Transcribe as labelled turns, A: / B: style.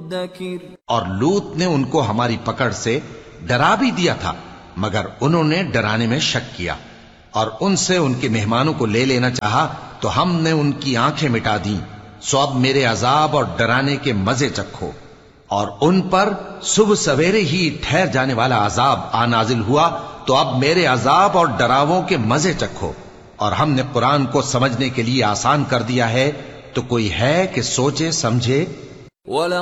A: मुद्दकिर।
B: और लूत ने उनको हमारी पकड़ से डरा भी दिया था, मगर उन्होंने डराने में शक किया और उनसे उनके मेहमानों को ले लेना चाहा तो हमने उनकी आंखें मिटा दी। सो अब मेरे अजाब और डराने के मजे चखो। और उन पर सुबह सवेरे ही ठहर जाने वाला अजाब आ नाजिल हुआ, तो अब मेरे अजाब और डरावों के मजे चखो। और हमने कुरान को समझने के लिए आसान कर दिया है, तो कोई है कि सोचे समझे।